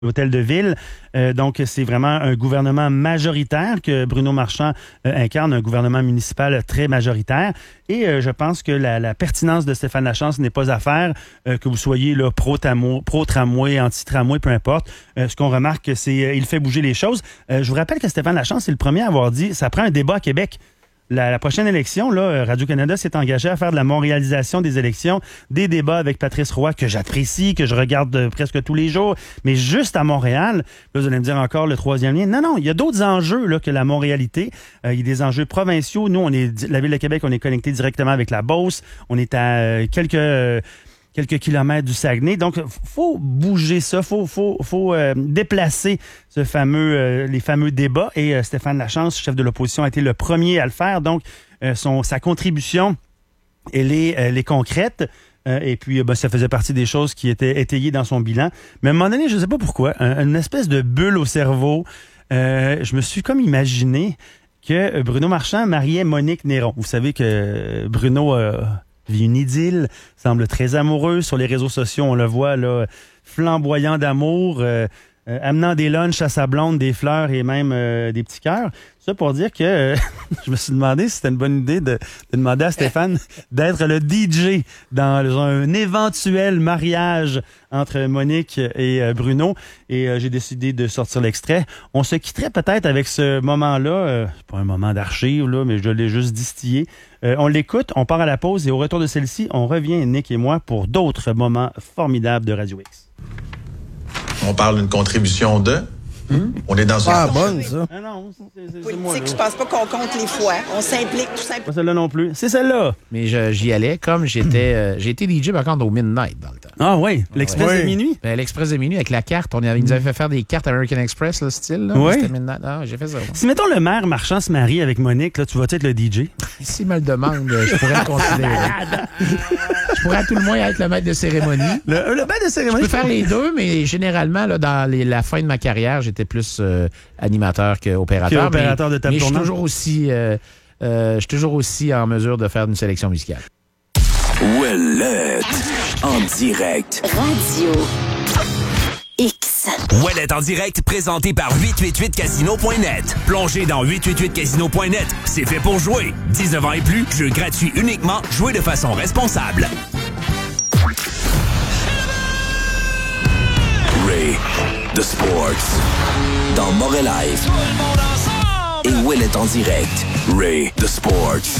l'hôtel de ville. Donc, c'est vraiment un gouvernement majoritaire que Bruno Marchand incarne, un gouvernement municipal très majoritaire. Et je pense que la pertinence de Stéphane Lachance n'est pas à faire, que vous soyez là, pro-tramway, anti-tramway, peu importe. Ce qu'on remarque, c'est il fait bouger les choses. Je vous rappelle que Stéphane Lachance est le premier à avoir dit « ça prend un débat à Québec ». La prochaine élection, là, Radio-Canada s'est engagé à faire de la montréalisation des élections, des débats avec Patrice Roy, que j'apprécie, que je regarde presque tous les jours, mais juste à Montréal. Là, vous allez me dire encore le troisième lien. Non, il y a d'autres enjeux là, que la montréalité. Il y a des enjeux provinciaux. Nous, la Ville de Québec, on est connecté directement avec la Beauce. On est à quelques kilomètres du Saguenay. Donc, faut bouger ça, faut déplacer les fameux débats. Et Stéphane Lachance, chef de l'opposition, a été le premier à le faire. Donc, sa contribution, elle est concrète. Et puis, ça faisait partie des choses qui étaient étayées dans son bilan. Mais à un moment donné, je ne sais pas pourquoi, une espèce de bulle au cerveau, je me suis comme imaginé que Bruno Marchand mariait Monique Néron. Vous savez que Bruno vit une idylle, semble très amoureux. Sur les réseaux sociaux, on le voit là, flamboyant d'amour, amenant des lunchs à sa blonde, des fleurs et même des petits cœurs. Ça pour dire que je me suis demandé si c'était une bonne idée de demander à Stéphane d'être le DJ dans un éventuel mariage entre Monique et Bruno. Et j'ai décidé de sortir l'extrait. On se quitterait peut-être avec ce moment-là. C'est pas un moment d'archive, là, mais je l'ai juste distillé. On l'écoute, on part à la pause et au retour de celle-ci, on revient, Nick et moi, pour d'autres moments formidables de Radio X. On parle d'une contribution de... On est dans une... bonne, ça. Ah non, c'est politique, moi, je pense pas qu'on compte les fois. On s'implique tout simplement. Pas celle-là non plus. C'est celle-là. Mais j'y allais comme j'étais... j'ai été DJ, par contre, au Midnight dans le temps. Ah oui, l'Express de minuit? Ben, L'Express de minuit avec la carte. Ils nous avaient fait faire des cartes American Express, le style. Là. Oui. C'était Midnight. Ah, j'ai fait ça. Moi. Si, mettons, le maire Marchand se marie avec Monique, là, tu vas être le DJ? S'il me le demande, je pourrais le considérer. Je pourrais à tout le moins être le maître de cérémonie. Le maître de cérémonie? Je peux faire les deux, mais généralement, là, dans la fin de ma carrière, j'étais plus animateur qu'opérateur. Opérateur de table tournante. Je suis toujours aussi en mesure de faire une sélection musicale. Ouellette en direct. Radio X. Ouellette en direct, présenté par 888casino.net. Plongez dans 888casino.net. C'est fait pour jouer. 19 ans et plus, jeu gratuit uniquement. Jouez de façon responsable. Ray the Sports dans Montréal Live et Ouellette en direct. Ray the Sports.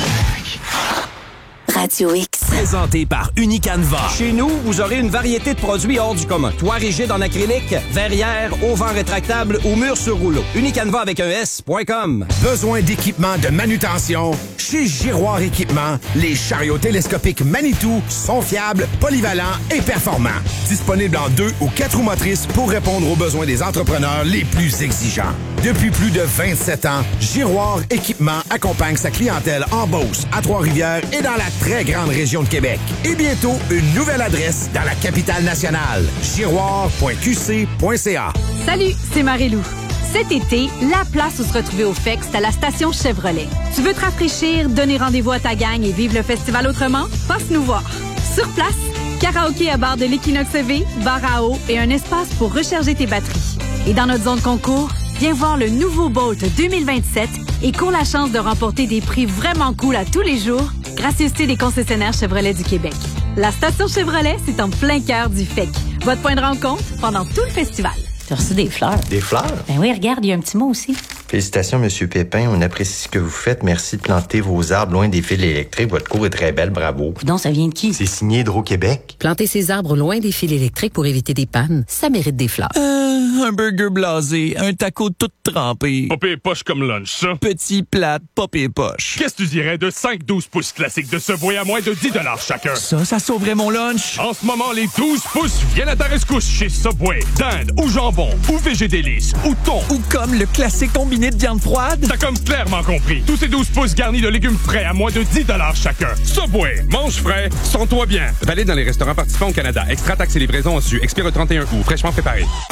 Radio X. Présenté par Unicanva. Chez nous, vous aurez une variété de produits hors du commun. Toit rigide en acrylique, verrière, auvent rétractable ou mur sur rouleau. Unicanva avec un S.com. Besoin d'équipement de manutention? Chez Giroir Équipement, les chariots télescopiques Manitou sont fiables, polyvalents et performants. Disponibles en 2 ou 4 roues motrices pour répondre aux besoins des entrepreneurs les plus exigeants. Depuis plus de 27 ans, Giroir Équipement accompagne sa clientèle en Beauce, à Trois-Rivières et dans la très grande région de Québec. Et bientôt, une nouvelle adresse dans la capitale nationale. giroir.qc.ca. Salut, c'est Marie-Lou. Cet été, la place où se retrouver au FEC, c'est à la station Chevrolet. Tu veux te rafraîchir, donner rendez-vous à ta gang et vivre le festival autrement? Passe nous voir. Sur place, karaoké à bar de l'Equinox EV, bar à eau et un espace pour recharger tes batteries. Et dans notre zone concours, viens voir le nouveau Bolt 2027 et cours la chance de remporter des prix vraiment cool à tous les jours, gracieuseté des concessionnaires Chevrolet du Québec. La station Chevrolet, c'est en plein cœur du FEC. Votre point de rencontre pendant tout le festival. Tu as reçu des fleurs. Des fleurs? Ben oui, regarde, il y a un petit mot aussi. Félicitations, Monsieur Pépin. On apprécie ce que vous faites. Merci de planter vos arbres loin des fils électriques. Votre cour est très belle, bravo. Donc, ça vient de qui? C'est signé Hydro-Québec. Planter ses arbres loin des fils électriques pour éviter des pannes, ça mérite des fleurs. Un burger blasé, un taco tout trempé. Pas pire poche comme lunch, ça. Petit plat, pas pire poche. Qu'est-ce que tu dirais de 5-12 pouces classiques de Subway à moins de 10$ chacun? Ça sauverait mon lunch. En ce moment, les 12 pouces viennent à ta rescousse chez Subway. Dinde ou jambon ou végé délice ou thon. Ou comme le classique combiné de viande froide. T'as comme clairement compris. Tous ces 12 pouces garnis de légumes frais à moins de 10$ chacun. Subway, mange frais, sens-toi bien. Valide dans les restaurants participants au Canada. Extra taxes et livraison en su. Expire le 31 août. Fraîchement préparé. Hey, ça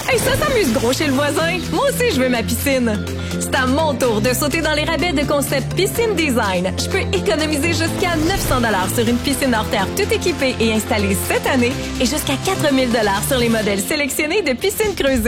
Amuse-gros chez le voisin. Moi aussi, je veux ma piscine. C'est à mon tour de sauter dans les rabais de Concept Piscine Design. Je peux économiser jusqu'à 900 $ sur une piscine hors terre tout équipée et installée cette année et jusqu'à 4000 $ sur les modèles sélectionnés de piscines creusées.